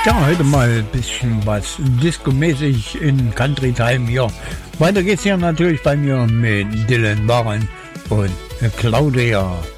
Ja, heute mal ein bisschen was discomäßig in Country Time hier. Weiter geht's hier natürlich bei mir mit Dylan Warren und Claudia.